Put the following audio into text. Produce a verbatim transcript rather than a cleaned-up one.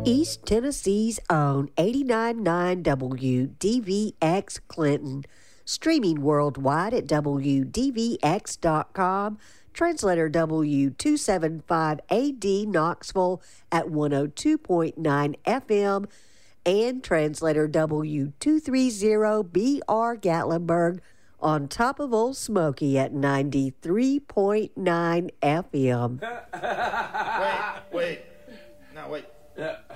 East Tennessee's own eighty-nine point nine W D V X Clinton, streaming worldwide at W D V X dot com, translator W two seventy-five A D Knoxville at one oh two point nine F M, and translator W two thirty B R Gatlinburg on top of Old Smoky at ninety-three point nine F M. Wait, wait. No, wait. Yeah.